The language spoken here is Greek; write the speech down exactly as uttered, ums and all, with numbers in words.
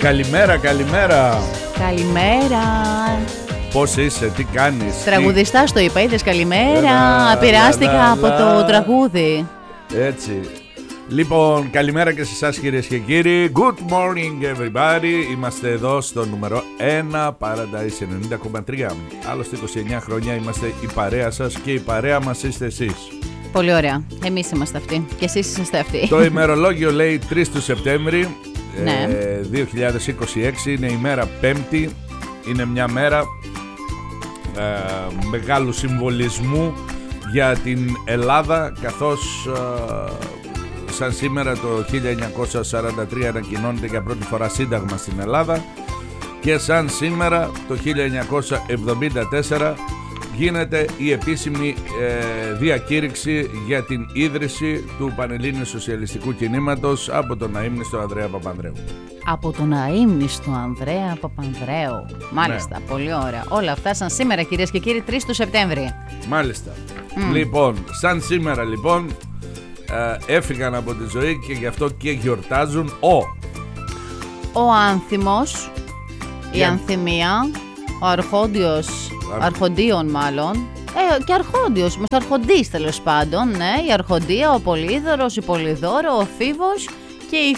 Καλημέρα, καλημέρα. Καλημέρα. Πώς είσαι, τι κάνεις? Τραγουδιστάς το είπα, είδες, καλημέρα. Λα, Πειράστηκα λα, από λα. το τραγούδι. Έτσι. Λοιπόν, καλημέρα και σε εσάς κυρίες και κύριοι. Good morning everybody. Είμαστε εδώ στο νούμερο ένα Paradise ενενήντα κόμμα τρία. Άλλωστε είκοσι εννιά χρόνια είμαστε η παρέα σας και η παρέα μας είστε εσείς. Πολύ ωραία. Εμείς είμαστε αυτοί και εσείς είσαστε αυτοί. Το ημερολόγιο λέει τρεις του Σεπτέμβρη Ναι. ε, δύο χιλιάδες είκοσι έξι. Είναι η μέρα Πέμπτη. Είναι μια μέρα ε, μεγάλου συμβολισμού για την Ελλάδα, καθώς ε, σαν σήμερα το χίλια εννιακόσια σαράντα τρία ανακοινώνεται για πρώτη φορά σύνταγμα στην Ελλάδα και σαν σήμερα το χίλια εννιακόσια εβδομήντα τέσσερα γίνεται η επίσημη ε, διακήρυξη για την ίδρυση του Πανελλήνιου Σοσιαλιστικού Κινήματος από τον αείμνηστο Ανδρέα Παπανδρέου. Από τον αείμνηστο Ανδρέα Παπανδρέου. Μάλιστα, Ναι. πολύ ωραία. Όλα αυτά σαν σήμερα κυρίες και κύριοι, τρεις του Σεπτέμβρη. Μάλιστα. Mm. Λοιπόν, σαν σήμερα λοιπόν ε, έφυγαν από τη ζωή και γι' αυτό και γιορτάζουν ο Ο Άνθιμος, η Για- Ανθιμία, ο Αρχόντιος, Αρ- Αρχοντίων μάλλον, ε, και Αρχόντιος, όμως Αρχοντής τέλος πάντων, ναι, η Αρχοντία, ο Πολύδωρος, η Πολυδώρο, ο Φίβος και η